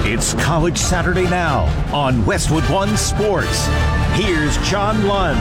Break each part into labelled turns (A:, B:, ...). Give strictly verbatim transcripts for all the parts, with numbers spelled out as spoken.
A: It's College Saturday Now on Westwood One Sports. Here's John Lund.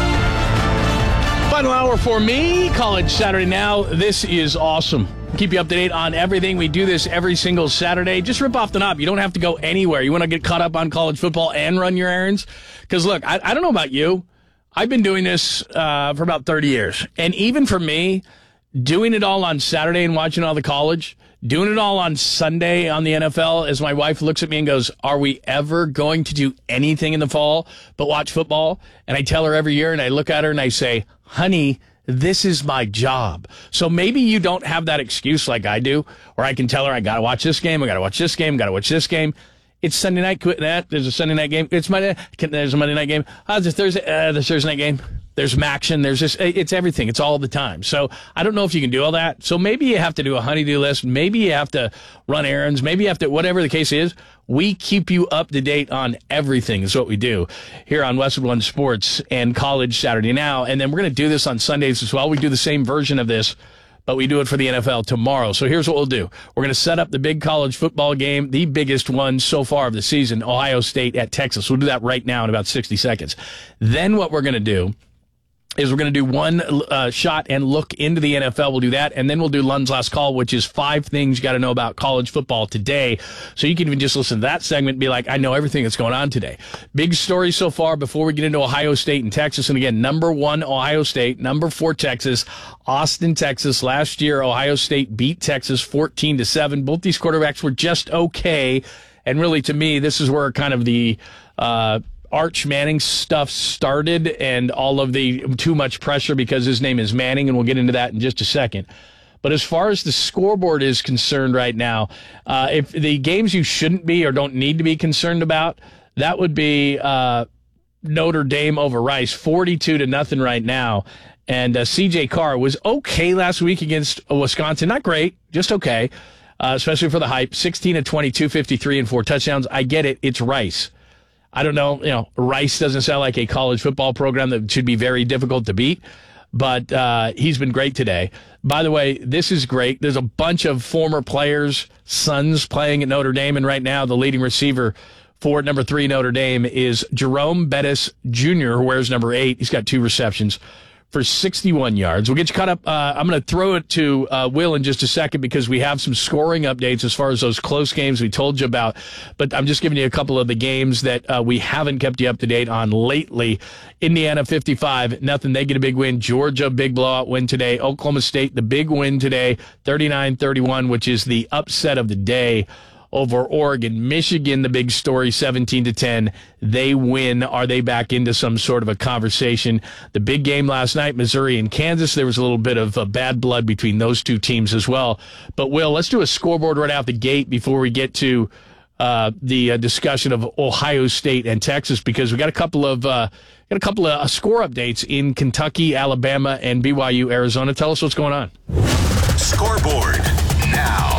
B: Final hour for me, College Saturday Now. This is awesome. Keep you up to date on everything. We do this every single Saturday. Just rip off the knob. You don't have to go anywhere. You want to get caught up on college football and run your errands? Because, look, I, I don't know about you. I've been doing this uh, for about thirty years. And even for me, doing it all on Saturday and watching all the college, doing it all on Sunday on the N F L, as my wife looks at me and goes, are we ever going to do anything in the fall but watch football? And I tell her every year, and I look at her and I say, honey, this is my job. So maybe you don't have that excuse like I do, or I can tell her, I got to watch this game, I got to watch this game, got to watch this game. It's Sunday night, quit that. There's a Sunday night game. It's Monday. There's a Monday night game. Oh, there's a Thursday, uh, there's Thursday night game. There's action. There's just, it's everything. It's all the time. So I don't know if you can do all that. So maybe you have to do a honey-do list. Maybe you have to run errands. Maybe you have to, whatever the case is, we keep you up to date on everything is what we do here on Westwood One Sports and College Saturday Now. And then we're going to do this on Sundays as well. We do the same version of this, but we do it for the N F L tomorrow. So here's what we'll do. We're going to set up the big college football game, the biggest one so far of the season, Ohio State at Texas. We'll do that right now in about sixty seconds. Then what we're going to do is we're going to do one uh, shot and look into the N F L. We'll do that, and then we'll do Lund's Last Call, which is five things you got to know about college football today. So you can even just listen to that segment and be like, I know everything that's going on today. Big story so far before we get into Ohio State and Texas. And again, number one, Ohio State. Number four, Texas. Austin, Texas. Last year, Ohio State beat Texas fourteen to seven. Both these quarterbacks were just okay. And really, to me, this is where kind of the uh Arch Manning stuff started and all of the too much pressure because his name is Manning, and we'll get into that in just a second. But as far as the scoreboard is concerned right now, uh, if the games you shouldn't be or don't need to be concerned about, that would be uh, Notre Dame over Rice, forty-two to nothing right now. And uh, C J Carr was okay last week against Wisconsin. Not great, just okay, uh, especially for the hype. sixteen to twenty-two, fifty-three, and four touchdowns. I get it. It's Rice. I don't know, you know, Rice doesn't sound like a college football program that should be very difficult to beat, but uh, he's been great today. By the way, this is great. There's a bunch of former players' sons playing at Notre Dame, and right now the leading receiver for number three Notre Dame is Jerome Bettis Junior, who wears number eight. He's got two receptions for sixty-one yards. We'll get you caught up. Uh, I'm going to throw it to uh, Will in just a second because we have some scoring updates as far as those close games we told you about. But I'm just giving you a couple of the games that uh, we haven't kept you up to date on lately. Indiana fifty-five, nothing. They get a big win. Georgia, big blowout win today. Oklahoma State, the big win today, thirty-nine thirty-one, which is the upset of the day over Oregon. Michigan, the big story, seventeen to ten. They win. Are they back into some sort of a conversation? The big game last night, Missouri and Kansas, there was a little bit of uh, bad blood between those two teams as well. But, Will, let's do a scoreboard right out the gate before we get to uh, the uh, discussion of Ohio State and Texas, because we got a couple of uh, got a couple of uh, score updates in Kentucky, Alabama, and B Y U, Arizona. Tell us what's going on.
A: Scoreboard now.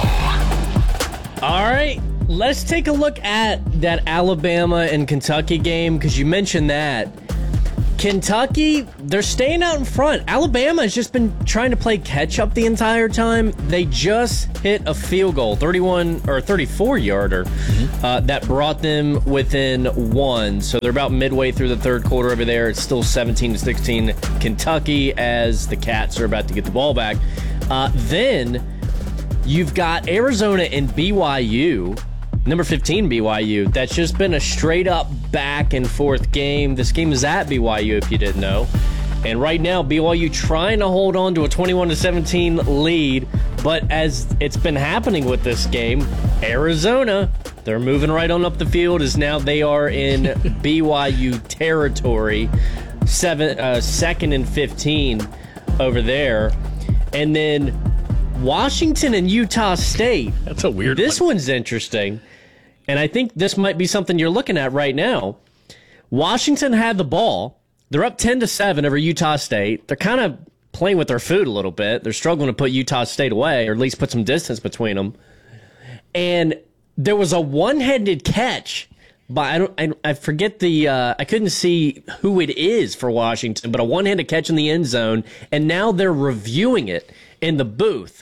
C: All right, let's take a look at that Alabama and Kentucky game, because you mentioned that. Kentucky, they're staying out in front. Alabama has just been trying to play catch-up the entire time. They just hit a field goal, thirty-one or thirty-four-yarder, mm-hmm. uh, that brought them within one. So they're about midway through the third quarter over there. It's still seventeen to sixteen Kentucky as the Cats are about to get the ball back. Uh, then... You've got Arizona and B Y U, number fifteen B Y U. That's just been a straight-up back-and-forth game. This game is at B Y U, if you didn't know. And right now, B Y U trying to hold on to a twenty-one to seventeen lead. But as it's been happening with this game, Arizona, they're moving right on up the field as now they are in B Y U territory. Seven, uh, second and fifteen over there. And then Washington and Utah State.
B: That's a weird
C: This
B: one.
C: one's interesting, and I think this might be something you're looking at right now. Washington had the ball. They're up ten to seven over Utah State. They're kind of playing with their food a little bit. They're struggling to put Utah State away, or at least put some distance between them. And there was a one-handed catch by, I don't, I, I forget the, uh, I couldn't see who it is for Washington, but a one-handed catch in the end zone, and now they're reviewing it in the booth.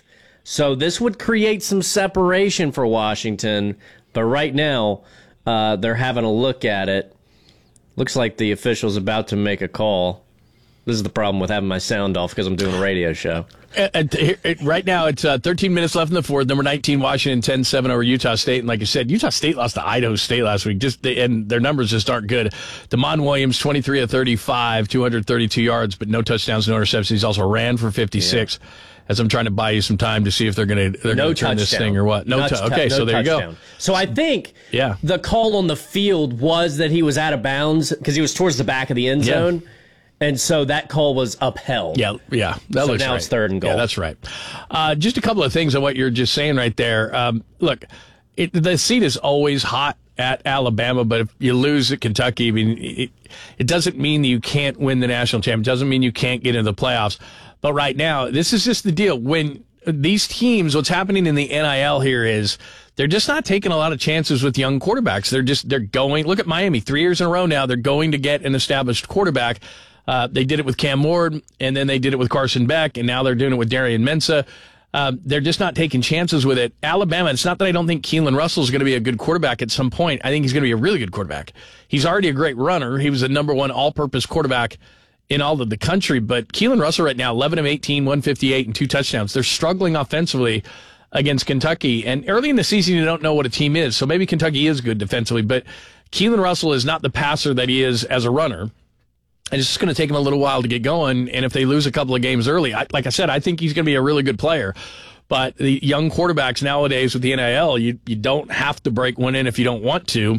C: So this would create some separation for Washington, but right now uh, they're having a look at it. Looks like the official's about to make a call. This is the problem with having my sound off because I'm doing a radio show.
B: And, and right now, it's uh, thirteen minutes left in the fourth. Number nineteen, Washington, ten seven over Utah State. And like I said, Utah State lost to Idaho State last week, Just they, and their numbers just aren't good. Demond Williams, twenty-three of thirty-five, two hundred thirty-two yards, but no touchdowns, no interceptions. He's also ran for fifty-six. Yeah. As I'm trying to buy you some time to see if they're going to they're
C: no
B: going to turn this thing or what. No,
C: no
B: t-
C: t-
B: okay,
C: no
B: so there
C: touchdown.
B: you go.
C: So I think
B: yeah.
C: the call on the field was that he was out of bounds because he was towards the back of the end zone. Yeah. And so that call was upheld.
B: Yeah, yeah. That
C: so
B: looks
C: now
B: right.
C: it's third and goal.
B: Yeah, that's right. Uh, just a couple of things on what you're just saying right there. Um, look, it, the seat is always hot at Alabama, but if you lose at Kentucky, I mean, it, it doesn't mean that you can't win the national championship. It doesn't mean you can't get into the playoffs. But right now, this is just the deal. When these teams, what's happening in the N I L here is they're just not taking a lot of chances with young quarterbacks. They're just, they're going, look at Miami, three years in a row now, they're going to get an established quarterback. Uh, they did it with Cam Ward, and then they did it with Carson Beck, and now they're doing it with Darian Mensah. Uh, they're just not taking chances with it. Alabama, it's not that I don't think Keelan Russell is going to be a good quarterback at some point. I think he's going to be a really good quarterback. He's already a great runner. He was the number one all-purpose quarterback in all of the country. But Keelan Russell right now, eleven of eighteen, one fifty-eight, and two touchdowns. They're struggling offensively against Kentucky. And early in the season, you don't know what a team is. So maybe Kentucky is good defensively. But Keelan Russell is not the passer that he is as a runner. And it's just going to take him a little while to get going. And if they lose a couple of games early, I, like I said, I think he's going to be a really good player. But the young quarterbacks nowadays with the N I L, you, you don't have to break one in if you don't want to.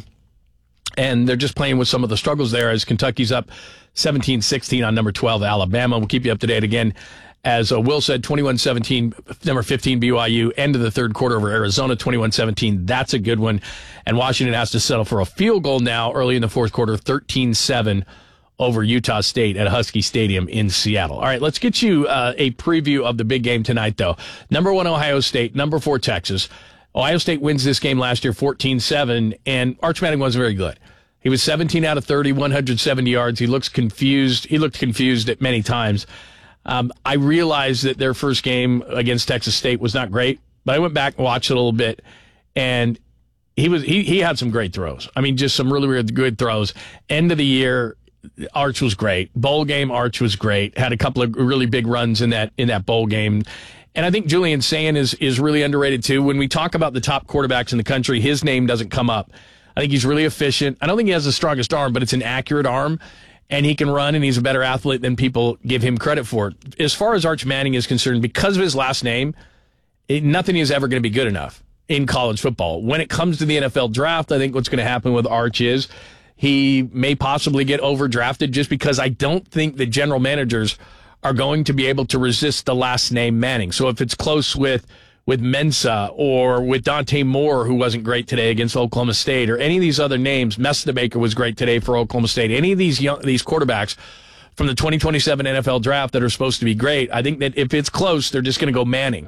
B: And they're just playing with some of the struggles there as Kentucky's up seventeen sixteen on number twelve, Alabama. We'll keep you up to date again. As uh, Will said, twenty-one seventeen, number fifteen, B Y U, end of the third quarter over Arizona, twenty-one seventeen. That's a good one. And Washington has to settle for a field goal now early in the fourth quarter, thirteen seven. Over Utah State at Husky Stadium in Seattle. All right, let's get you uh, a preview of the big game tonight, though. Number one, Ohio State. Number four, Texas. Ohio State wins this game last year fourteen seven, and Arch Manning wasn't very good. He was seventeen out of thirty, one hundred seventy yards. He looks confused. He looked confused at many times. Um, I realized that their first game against Texas State was not great, but I went back and watched it a little bit, and he was he he had some great throws. I mean, just some really, really good throws. End of the year, Arch was great. Bowl game, Arch was great. Had a couple of really big runs in that in that bowl game. And I think Julian Sayin is is really underrated too. When we talk about the top quarterbacks in the country, his name doesn't come up. I think he's really efficient. I don't think he has the strongest arm, but it's an accurate arm, and he can run, and he's a better athlete than people give him credit for. As far as Arch Manning is concerned, because of his last name, it, nothing is ever going to be good enough in college football. When it comes to the N F L draft, I think what's going to happen with Arch is he may possibly get overdrafted just because I don't think the general managers are going to be able to resist the last name Manning. So if it's close with with Mensah or with Dante Moore, who wasn't great today against Oklahoma State, or any of these other names, Mestebaker was great today for Oklahoma State, any of these young, these quarterbacks from the twenty twenty-seven N F L draft that are supposed to be great, I think that if it's close, they're just going to go Manning.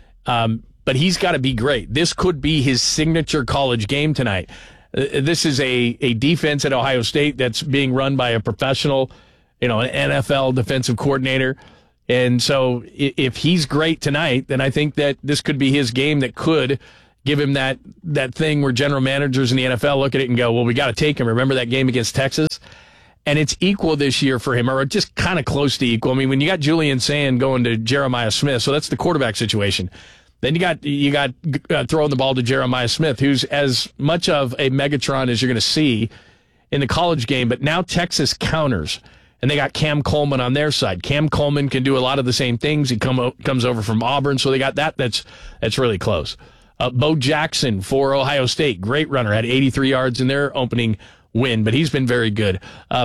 B: Um, but he's got to be great. This could be his signature college game tonight. This is a, a defense at Ohio State that's being run by a professional, you know, an N F L defensive coordinator. And so if he's great tonight, then I think that this could be his game that could give him that, that thing where general managers in the N F L look at it and go, well, we got to take him. Remember that game against Texas? And it's equal this year for him, or just kind of close to equal. I mean, when you got Julian Sayin going to Jeremiah Smith, so that's the quarterback situation. Then you got you got uh, throwing the ball to Jeremiah Smith, who's as much of a Megatron as you're going to see in the college game. But now Texas counters, and they got Cam Coleman on their side. Cam Coleman can do a lot of the same things. He come comes over from Auburn, so they got that. That's that's really close. Uh, Bo Jackson for Ohio State, great runner, had eighty-three yards in their opening win, but he's been very good. Uh,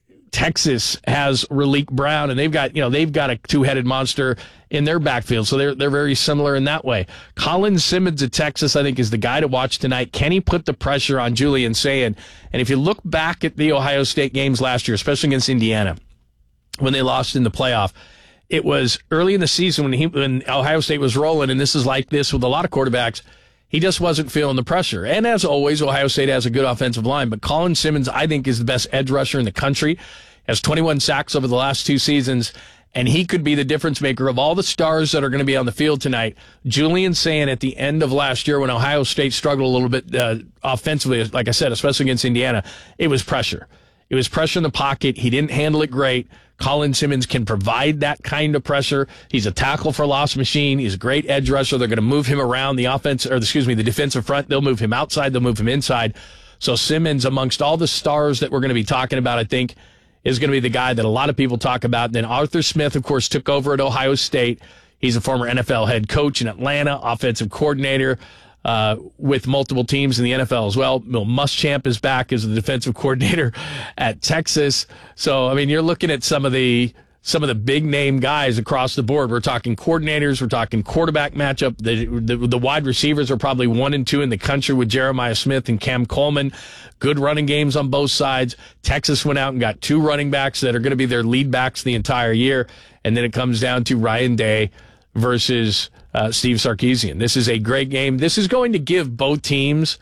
B: Texas has Raleek Brown, and they've got, you know, they've got a two-headed monster in their backfield, so they're they're very similar in that way. Colin Simmons at Texas, I think, is the guy to watch tonight. Can he put the pressure on Julian Sayin? And if you look back at the Ohio State games last year, especially against Indiana, when they lost in the playoff, it was early in the season when he when Ohio State was rolling, and this is like this with a lot of quarterbacks. He just wasn't feeling the pressure. And as always, Ohio State has a good offensive line, but Colin Simmons, I think, is the best edge rusher in the country. Has twenty-one sacks over the last two seasons. And he could be the difference maker of all the stars that are going to be on the field tonight. Julian saying at the end of last year when Ohio State struggled a little bit uh, offensively, like I said, especially against Indiana, it was pressure. It was pressure in the pocket. He didn't handle it great. Colin Simmons can provide that kind of pressure. He's a tackle for loss machine. He's a great edge rusher. They're going to move him around the offense, or excuse me, the defensive front. They'll move him outside. They'll move him inside. So Simmons, amongst all the stars that we're going to be talking about, I think, is going to be the guy that a lot of people talk about. And then Arthur Smith, of course, took over at Ohio State. He's a former N F L head coach in Atlanta, offensive coordinator uh, with multiple teams in the N F L as well. Bill Muschamp is back as the defensive coordinator at Texas. So, I mean, you're looking at some of the some of the big name guys across the board. We're talking coordinators. We're talking quarterback matchup. The, the, the wide receivers are probably one and two in the country with Jeremiah Smith and Cam Coleman. Good running games on both sides. Texas went out and got two running backs that are going to be their lead backs the entire year. And then it comes down to Ryan Day versus uh, Steve Sarkisian. This is a great game. This is going to give both teams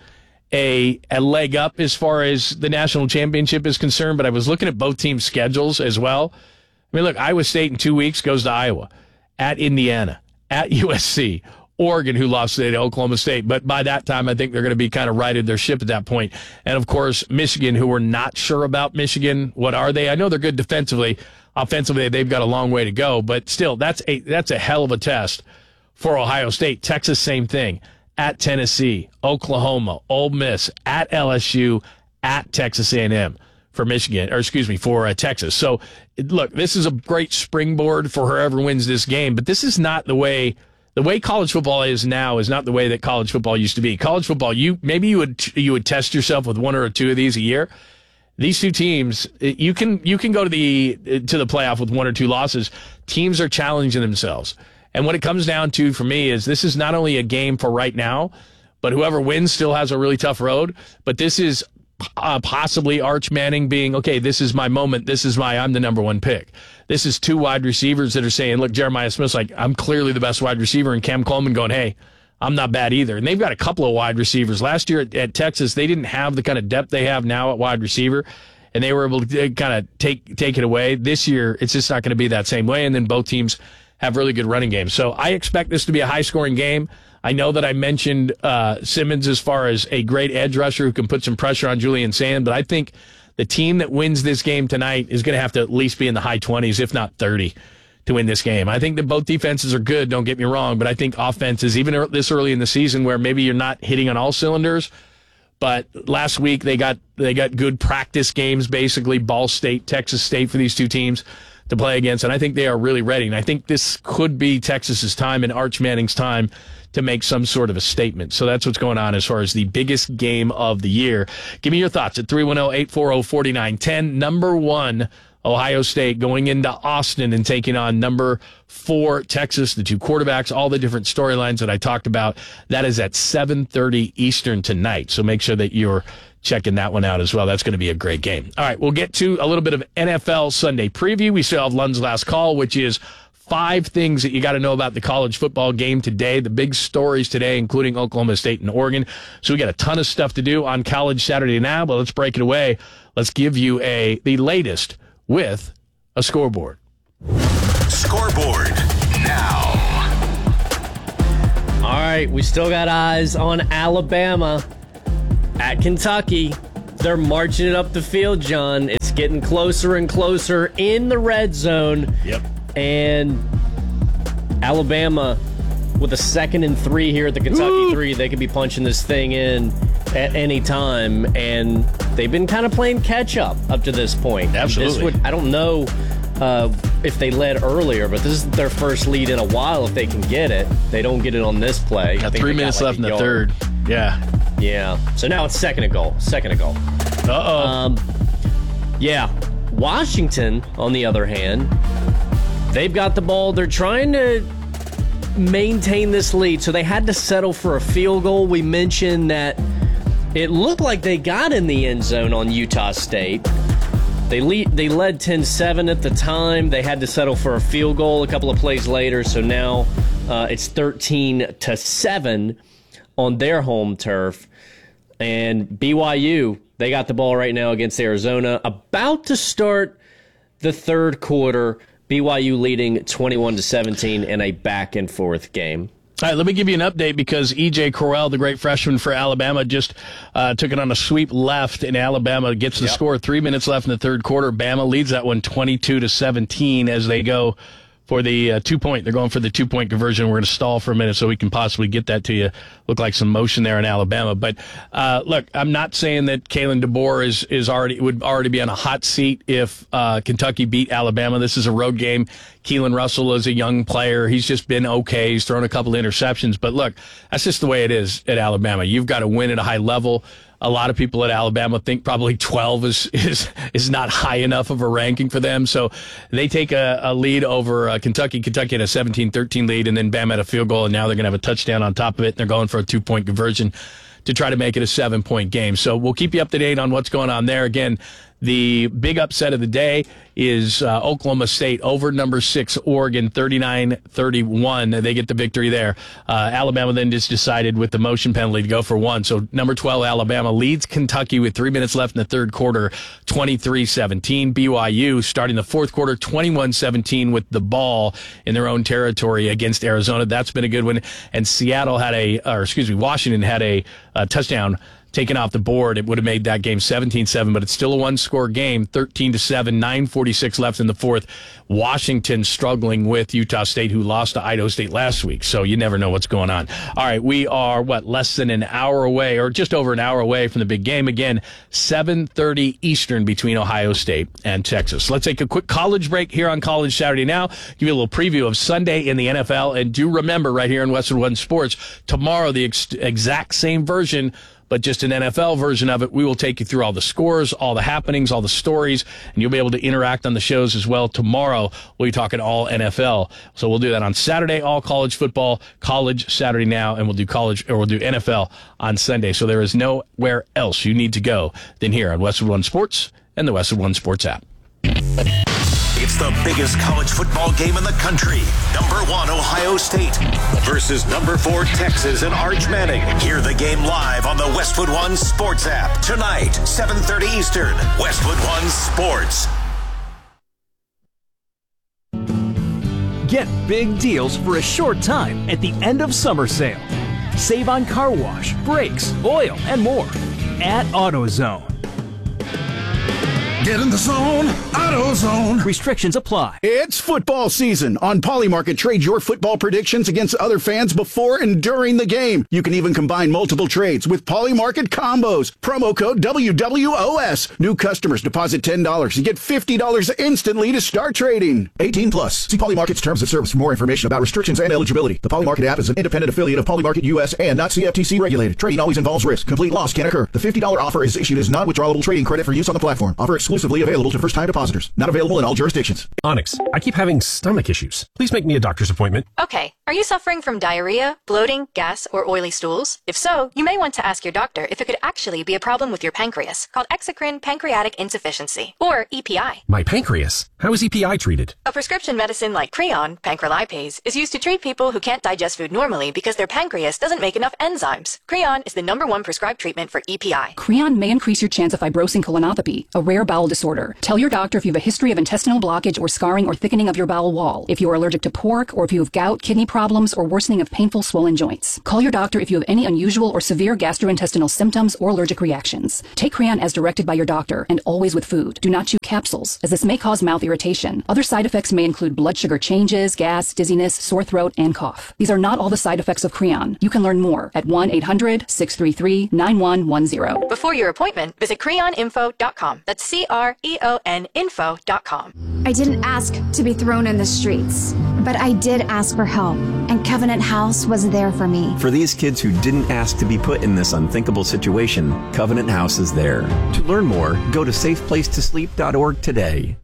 B: a, a leg up as far as the national championship is concerned. But I was looking at both teams' schedules as well. I mean, look, Iowa State in two weeks goes to Iowa, at Indiana, at U S C, Oregon, who lost today to Oklahoma State. But by that time, I think they're going to be kind of righted their ship at that point. And, of course, Michigan, who we're not sure about Michigan. What are they? I know they're good defensively. Offensively, they've got a long way to go. But still, that's a that's a hell of a test for Ohio State. Texas, same thing. At Tennessee, Oklahoma, Ole Miss, at L S U, at Texas A and M. For Michigan, or excuse me, for uh, Texas. So, look, this is a great springboard for whoever wins this game, but this is not the way, the way college football is now is not the way that college football used to be. College football, you maybe you would you would test yourself with one or two of these a year. These two teams, you can you can go to the to the playoff with one or two losses. Teams are challenging themselves. And what it comes down to for me is this is not only a game for right now, but whoever wins still has a really tough road, but this is Uh, possibly Arch Manning being, okay, this is my moment. This is my, I'm the number one pick. This is two wide receivers that are saying, look, Jeremiah Smith's like, I'm clearly the best wide receiver, and Cam Coleman going, hey, I'm not bad either. And they've got a couple of wide receivers. Last year at, at Texas, they didn't have the kind of depth they have now at wide receiver, and they were able to kind of take take it away. This year, it's just not going to be that same way, and then both teams have really good running games. So I expect this to be a high-scoring game. I know that I mentioned uh, Simmons as far as a great edge rusher who can put some pressure on Julian Sand, but I think the team that wins this game tonight is going to have to at least be in the high twenties, if not thirty, to win this game. I think that both defenses are good, don't get me wrong, but I think offenses, even this early in the season where maybe you're not hitting on all cylinders, but last week they got they got good practice games, basically, Ball State, Texas State for these two teams to play against, and I think they are really ready. And I think this could be Texas's time and Arch Manning's time to make some sort of a statement. So that's what's going on as far as the biggest game of the year. Give me your thoughts at three one zero, eight four zero, four nine one zero. Number one, Ohio State going into Austin and taking on number four, Texas, the two quarterbacks, all the different storylines that I talked about. That is at seven thirty Eastern tonight. So make sure that you're checking that one out as well. That's going to be a great game. All right, we'll get to a little bit of N F L Sunday preview. We still have Lund's last call, which is five things that you got to know about the college football game today, the big stories today, including Oklahoma State and Oregon. So we got a ton of stuff to do on College Saturday Now, but let's break it away. Let's give you a the latest with a scoreboard.
A: Scoreboard now.
C: All right, we still got eyes on Alabama at Kentucky. They're marching it up the field, John. It's getting closer and closer in the red zone.
B: Yep.
C: And Alabama with a second and three here at the Kentucky Woo! three. They could be punching this thing in at any time. And they've been kind of playing catch-up up to this point.
B: Absolutely.
C: This would, I don't know uh, if they led earlier, but this is their first lead in a while if they can get it. They don't get it on this play.
B: Got three minutes got like left in the third. Yeah.
C: Yeah. So now it's second and goal. Second and goal.
B: Uh-oh.
C: Um, yeah. Washington, on the other hand, they've got the ball. They're trying to maintain this lead, so they had to settle for a field goal. We mentioned that it looked like they got in the end zone on Utah State. They lead, they led ten seven at the time. They had to settle for a field goal a couple of plays later, so now uh, it's thirteen to seven on their home turf. And B Y U, they got the ball right now against Arizona, about to start the third quarter. B Y U leading twenty-one to seventeen in a back and forth game.
B: All right, let me give you an update because E J Correll, the great freshman for Alabama, just uh, took it on a sweep left, and Alabama gets the yep. score. Three minutes left in the third quarter. Bama leads that one twenty-two to seventeen as they go for the uh, two-point. They're going for the two-point conversion. We're going to stall for a minute so we can possibly get that to you. Look like some motion there in Alabama. But, uh, look, I'm not saying that Kalen DeBoer is, is already would already be on a hot seat if uh, Kentucky beat Alabama. This is a road game. Keelan Russell is a young player. He's just been okay. He's thrown a couple of interceptions. But, look, that's just the way it is at Alabama. You've got to win at a high level. A lot of people at Alabama think probably twelve is is, is not high enough of a ranking for them. So they take a, a lead over uh, Kentucky. Kentucky had a seventeen thirteen lead, and then Bama had a field goal, and now they're going to have a touchdown on top of it, and they're going for a two-point conversion to try to make it a seven-point game. So we'll keep you up to date on what's going on there. Again, the big upset of the day is uh, Oklahoma State over number six Oregon, thirty-nine thirty-one. They get the victory there. Uh, Alabama then just decided with the motion penalty to go for one. So number twelve Alabama leads Kentucky with three minutes left in the third quarter, twenty-three seventeen. B Y U starting the fourth quarter, twenty-one seventeen with the ball in their own territory against Arizona. That's been a good one. And Seattle had a, or excuse me, Washington had a, a touchdown taken off the board. It would have made that game seventeen seven, but it's still a one-score game, thirteen to seven, nine forty-six left in the fourth. Washington struggling with Utah State, who lost to Idaho State last week, so you never know what's going on. All right, we are, what, less than an hour away, or just over an hour away from the big game. Again, seven thirty Eastern between Ohio State and Texas. Let's take a quick college break here on College Saturday Now. Give you a little preview of Sunday in the N F L, and do remember right here in Westwood One Sports, tomorrow the ex- exact same version, but just an N F L version of it. We will take you through all the scores, all the happenings, all the stories, and you'll be able to interact on the shows as well. Tomorrow, we'll be talking all N F L. So we'll do that on Saturday, all college football, College Saturday Now, and we'll do college, or we'll do N F L on Sunday. So there is nowhere else you need to go than here on Westwood One Sports and the Westwood One Sports app.
A: It's the biggest college football game in the country. Number one, Ohio State versus number four, Texas and Arch Manning. Hear the game live on the Westwood One Sports app. Tonight, seven thirty Eastern, Westwood One Sports.
D: Get big deals for a short time at the end of summer sale. Save on car wash, brakes, oil, and more at AutoZone.
E: Get in the zone, AutoZone.
D: Restrictions apply.
E: It's football season. On Polymarket, trade your football predictions against other fans before and during the game. You can even combine multiple trades with Polymarket combos. Promo code W W O S. New customers deposit ten dollars and get fifty dollars instantly to start trading. eighteen plus. See Polymarket's terms of service for more information about restrictions and eligibility. The Polymarket app is an independent affiliate of Polymarket U S and not C F T C regulated. Trading always involves risk. Complete loss can occur. The fifty dollars offer is issued as non-withdrawable trading credit for use on the platform. Offer exclusively available to first-time depositors. Not available in all jurisdictions.
F: Onyx, I keep having stomach issues. Please make me a doctor's appointment.
G: Okay. Are you suffering from diarrhea, bloating, gas, or oily stools? If so, you may want to ask your doctor if it could actually be a problem with your pancreas, called exocrine pancreatic insufficiency, or E P I.
F: My pancreas? How is E P I treated?
G: A prescription medicine like Creon, pancrelipase, is used to treat people who can't digest food normally because their pancreas doesn't make enough enzymes. Creon is the number one prescribed treatment for E P I.
H: Creon may increase your chance of fibrosing colonopathy, a rare bowel disorder. Tell your doctor if you have a history of intestinal blockage or scarring or thickening of your bowel wall, if you are allergic to pork, or if you have gout, kidney problems, or worsening of painful swollen joints. Call your doctor if you have any unusual or severe gastrointestinal symptoms or allergic reactions. Take Creon as directed by your doctor, and always with food. Do not chew capsules, as this may cause mouth irritation. Other side effects may include blood sugar changes, gas, dizziness, sore throat, and cough. These are not all the side effects of Creon. You can learn more at one eight hundred, six three three, nine one one zero.
G: Before your appointment, visit creon info dot com. That's C R E O N info dot com.
I: I didn't ask to be thrown in the streets, but I did ask for help, and Covenant House was there for me.
J: For these kids who didn't ask to be put in this unthinkable situation, Covenant House is there. To learn more, go to safe place to sleep dot org today.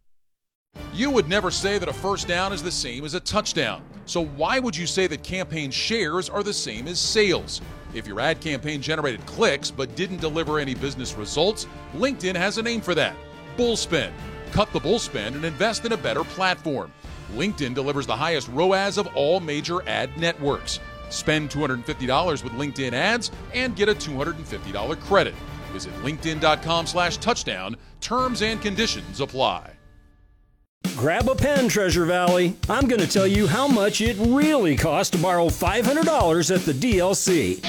K: You would never say that a first down is the same as a touchdown. So why would you say that campaign shares are the same as sales? If your ad campaign generated clicks but didn't deliver any business results, LinkedIn has a name for that. Bullspend. Cut the bullspend and invest in a better platform. LinkedIn delivers the highest R O A S of all major ad networks. Spend two hundred fifty dollars with LinkedIn ads and get a two hundred fifty dollars credit. Visit linkedin dot com slash touchdown. Terms and conditions apply.
L: Grab a pen, Treasure Valley. I'm going to tell you how much it really costs to borrow five hundred dollars at the D L C.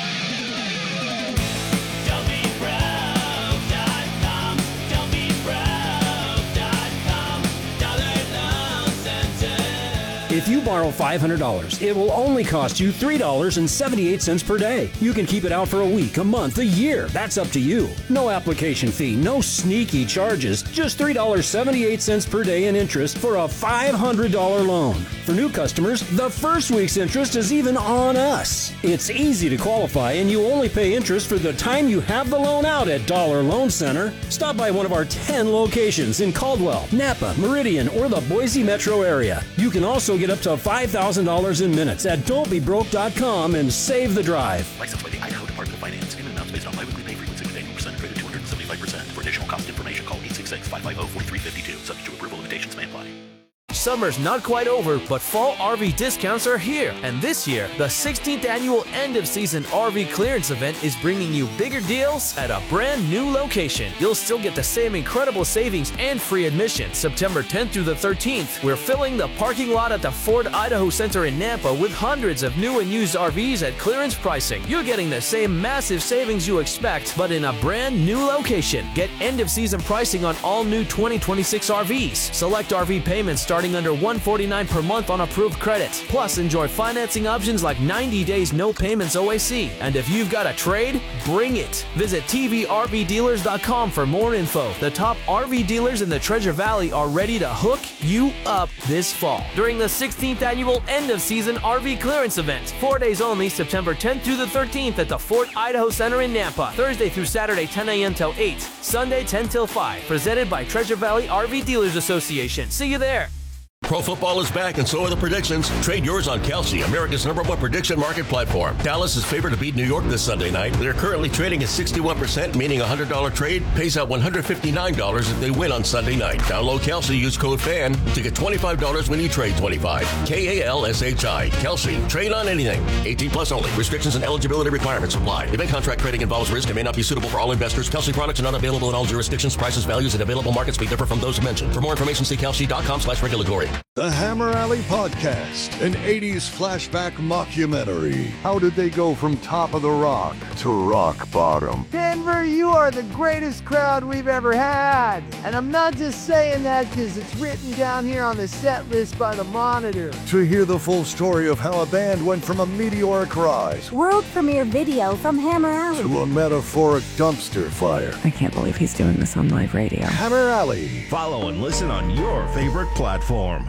L: If you borrow five hundred dollars, it will only cost you three dollars and seventy-eight cents per day. You can keep it out for a week, a month, a year. That's up to you. No application fee, no sneaky charges. Just three dollars and seventy-eight cents per day in interest for a five hundred dollars loan. For new customers, the first week's interest is even on us. It's easy to qualify, and you only pay interest for the time you have the loan out at Dollar Loan Center. Stop by one of our ten locations in Caldwell, Napa, Meridian, or the Boise metro area. You can also get up to five thousand dollars in minutes at don't be broke dot com and save the drive.
M: Licensed by the Idaho Department of Finance. Payment amounts based on biweekly pay frequency with annual percent rate of two hundred seventy-five percent. For additional cost information, call eight six six, five five zero, four three five two. Subject to approval, limitations may apply.
N: Summer's not quite over, but fall R V discounts are here. And this year, the sixteenth annual end-of-season R V clearance event is bringing you bigger deals at a brand new location. You'll still get the same incredible savings and free admission. September tenth through the thirteenth, we're filling the parking lot at the Ford Idaho Center in Nampa with hundreds of new and used R Vs at clearance pricing. You're getting the same massive savings you expect, but in a brand new location. Get end-of-season pricing on all new twenty twenty-six R Vs. Select R V payments starting under one hundred forty-nine dollars per month on approved credit. Plus, enjoy financing options like ninety days no payments O A C. And if you've got a trade, bring it. Visit T V R V dealers dot com for more info. The top R V dealers in the Treasure Valley are ready to hook you up this fall during the sixteenth annual end-of-season R V clearance event. Four days only, September tenth through the thirteenth at the Fort Idaho Center in Nampa. Thursday through Saturday, ten a.m. till eight. Sunday, ten till five. Presented by Treasure Valley R V Dealers Association. See you there.
O: Pro football is back, and so are the predictions. Trade yours on Kalshi, America's number one prediction market platform. Dallas is favored to beat New York this Sunday night. They're currently trading at sixty-one percent, meaning a one hundred dollars trade pays out one hundred fifty-nine dollars if they win on Sunday night. Download Kalshi, use code FAN to get twenty-five dollars when you trade twenty-five. K A L S H I. Kalshi. Trade on anything. eighteen plus only. Restrictions and eligibility requirements apply. Event contract trading involves risk and may not be suitable for all investors. Kalshi products are not available in all jurisdictions. Prices, values, and available markets may differ from those mentioned. For more information, see Kalshi dot com slash regulatory.
P: The Hammer Alley Podcast, an eighties flashback mockumentary. How did they go from top of the rock to rock bottom?
Q: Denver, you are the greatest crowd we've ever had. And I'm not just saying that because it's written down here on the set list by the Monitor.
P: To hear the full story of how a band went from a meteoric rise,
R: world premiere video from Hammer Alley,
P: to a metaphoric dumpster fire.
S: I can't believe he's doing this on live radio.
P: Hammer Alley.
T: Follow and listen on your favorite platform.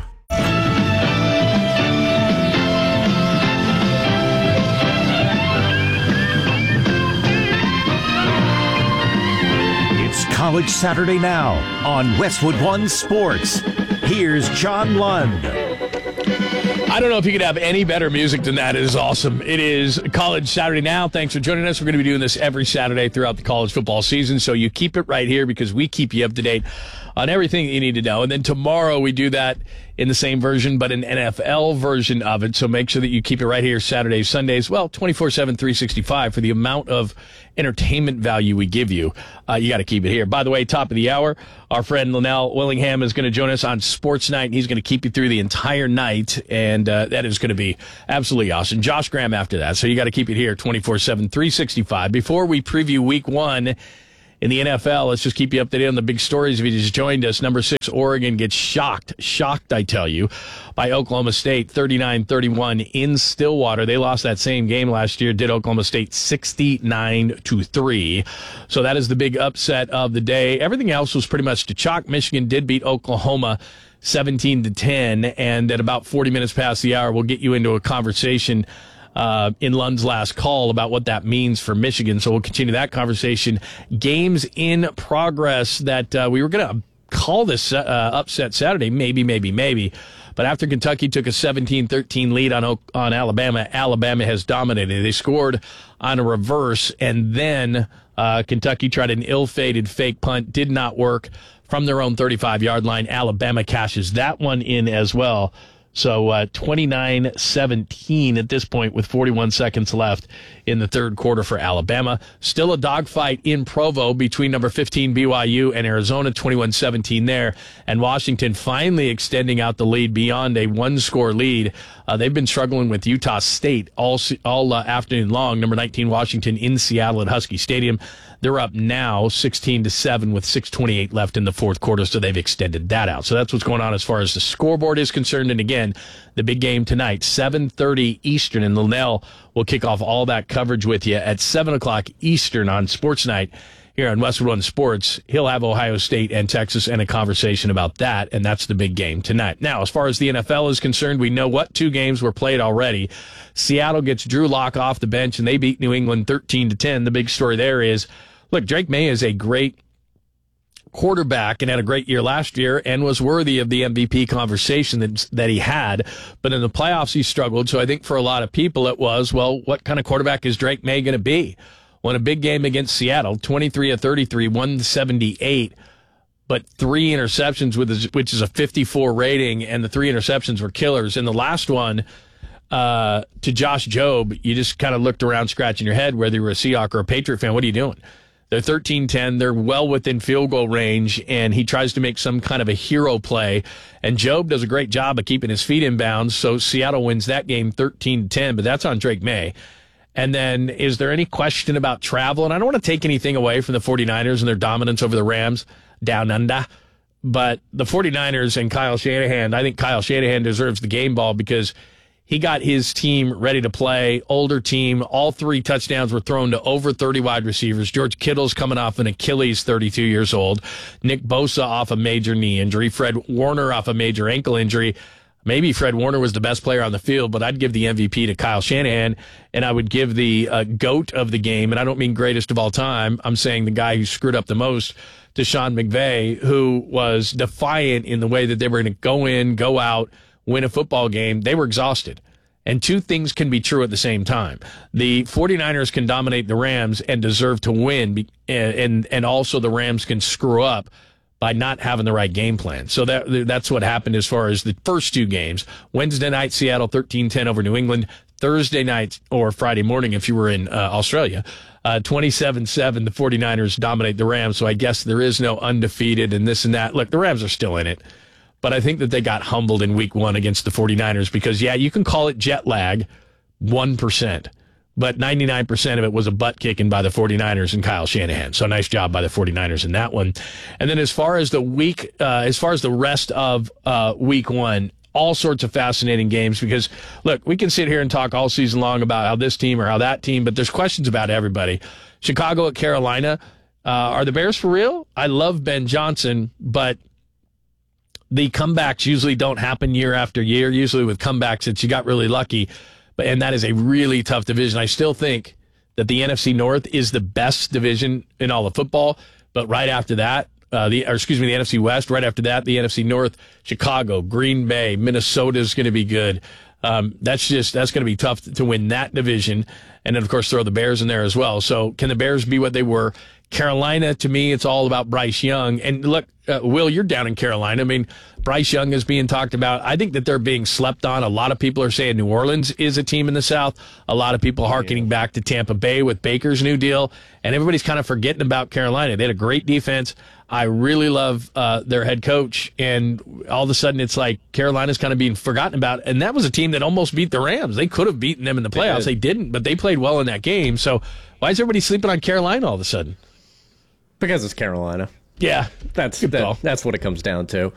A: It's College Saturday now on Westwood One Sports. Here's John Lund.
B: I don't know if you could have any better music than that. It is awesome. It is College Saturday now. Thanks for joining us. We're going to be doing this every Saturday throughout the college football season, so you keep it right here because we keep you up to date on everything that you need to know. And then tomorrow we do that in the same version, but an N F L version of it. So make sure that you keep it right here Saturdays, Sundays, well, twenty-four seven, three sixty-five for the amount of entertainment value we give you. Uh, you got to keep it here. By the way, top of the hour, our friend Linnell Willingham is going to join us on Sports Night. He's going to keep you through the entire night, and uh, that is going to be absolutely awesome. Josh Graham after that. So you got to keep it here twenty-four seven, three sixty-five. Before we preview week one in the N F L, let's just keep you up to date on the big stories. If you just joined us, number six, Oregon gets shocked, shocked, I tell you, by Oklahoma State, thirty-nine thirty-one in Stillwater. They lost that same game last year, did Oklahoma State sixty-nine to three. So that is the big upset of the day. Everything else was pretty much to chalk. Michigan did beat Oklahoma seventeen to ten, and at about forty minutes past the hour, we'll get you into a conversation Uh, in Lund's last call about what that means for Michigan. So we'll continue that conversation. Games in progress that uh, we were going to call this uh, upset Saturday, maybe, maybe, maybe. But after Kentucky took a seventeen thirteen lead on on Alabama, Alabama has dominated. They scored on a reverse, and then uh, Kentucky tried an ill-fated fake punt, did not work from their own thirty-five-yard line. Alabama cashes that one in as well. So uh, twenty-nine seventeen at this point with forty-one seconds left in the third quarter for Alabama. Still a dogfight in Provo between number fifteen B Y U and Arizona, twenty-one seventeen there. And Washington finally extending out the lead beyond a one-score lead. Uh, they've been struggling with Utah State all all uh, afternoon long. Number nineteen Washington in Seattle at Husky Stadium. They're up now sixteen to seven with six twenty-eight left in the fourth quarter, so they've extended that out. So that's what's going on as far as the scoreboard is concerned. And again, the big game tonight, seven thirty Eastern, and Linnell will kick off all that coverage with you at seven o'clock Eastern on Sports Night here on Westwood One Sports. He'll have Ohio State and Texas and a conversation about that, and that's the big game tonight. Now, as far as the N F L is concerned, we know what two games were played already. Seattle gets Drew Lock off the bench, and they beat New England thirteen to ten. The big story there is, look, Drake May is a great quarterback and had a great year last year and was worthy of the M V P conversation that, that he had. But in the playoffs, he struggled. So I think for a lot of people, it was, well, what kind of quarterback is Drake May going to be? Won a big game against Seattle, twenty-three of thirty-three, one seventy-eight, but three interceptions, with his, which is a fifty-four rating, and the three interceptions were killers. And the last one, uh, to Josh Jobe, you just kind of looked around scratching your head, whether you were a Seahawk or a Patriot fan. What are you doing? They're thirteen ten. They're well within field goal range, and he tries to make some kind of a hero play. And Jobe does a great job of keeping his feet in bounds, so Seattle wins that game thirteen ten, but that's on Drake May. And then is there any question about travel? And I don't want to take anything away from the 49ers and their dominance over the Rams down under, but the 49ers and Kyle Shanahan, I think Kyle Shanahan deserves the game ball because he got his team ready to play, older team. All three touchdowns were thrown to over thirty wide receivers. George Kittle's coming off an Achilles, thirty-two years old. Nick Bosa off a major knee injury. Fred Warner off a major ankle injury. Maybe Fred Warner was the best player on the field, but I'd give the M V P to Kyle Shanahan, and I would give the uh, GOAT of the game, and I don't mean greatest of all time. I'm saying the guy who screwed up the most, to Sean McVay, who was defiant in the way that they were going to go in, go out, win a football game. They were exhausted. And two things can be true at the same time. The 49ers can dominate the Rams and deserve to win, and and, and also the Rams can screw up by not having the right game plan. So that that's what happened as far as the first two games. Wednesday night, Seattle thirteen ten over New England. Thursday night, or Friday morning if you were in uh, Australia, uh, twenty-seven seven, the 49ers dominate the Rams. So I guess there is no undefeated and this and that. Look, the Rams are still in it. But I think that they got humbled in week one against the 49ers because, yeah, you can call it jet lag, one percent. But ninety-nine percent of it was a butt kicking by the 49ers and Kyle Shanahan. So nice job by the 49ers in that one. And then as far as the week, uh, as far as the rest of uh, week one, all sorts of fascinating games because, look, we can sit here and talk all season long about how this team or how that team, but there's questions about everybody. Chicago at Carolina. Uh, are the Bears for real? I love Ben Johnson, but the comebacks usually don't happen year after year. Usually with comebacks, it's you got really lucky. But and that is a really tough division. I still think that the N F C North is the best division in all of football. But right after that, uh, the or excuse me, the N F C West. Right after that, the N F C North, Chicago, Green Bay, Minnesota is going to be good. Um, that's just that's going to be tough to win that division. And then, of course, throw the Bears in there as well. So can the Bears be what they were? Carolina, to me, it's all about Bryce Young. And look, uh, Will, you're down in Carolina. I mean, Bryce Young is being talked about. I think that they're being slept on. A lot of people are saying New Orleans is a team in the South. A lot of people hearkening back to Tampa Bay with Baker's new deal. And everybody's kind of forgetting about Carolina. They had a great defense. I really love uh, their head coach. And all of a sudden, it's like Carolina's kind of being forgotten about. And that was a team that almost beat the Rams. They could have beaten them in the playoffs. They, they didn't, but they played well in that game. So why is everybody sleeping on Carolina all of a sudden?
C: Because it's Carolina.
B: Yeah,
C: that's that, that's what it comes down to.